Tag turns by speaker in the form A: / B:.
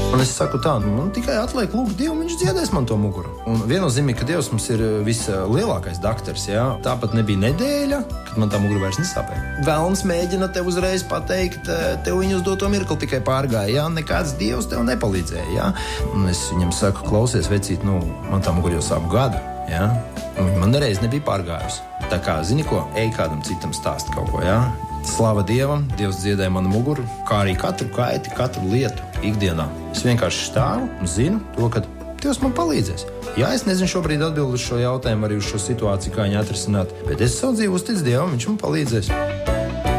A: Un es saku tā, man tikai atliek lūgt Dievu, viņš dziedēs man to muguru. Un viennozīmīgi, ka Dievs mums ir vislielākais daktars, jā. Tāpat nebija nedēļa, kad man tā mugura vairs nesāpēja. Velns mēģina tev uzreiz pateikt, tev viņu uz doto mirkli tikai pārgāja, jā. Nekāds Dievs tev nepalīdzēja, jā. Un es viņam saku, klausies, vecīt, man tā mugura jau sāp gadu, jā. Un viņa man nereiz nebija pārgājusi. Tā kā, zini ko, ej kādam citam stāst kaut ko, jā. Slava Dievam, Dievs dziedēja manu muguru, kā arī katru kaiti, katru lietu ikdienā. Es vienkārši stāvu un zinu to, ka Dievs man palīdzēs. Jā, es nezinu šobrīd atbildu uz šo jautājumu, arī uz šo situāciju, kā viņu atrisināt, bet es savu dzīvi uzticu Dievam, viņš man palīdzēs.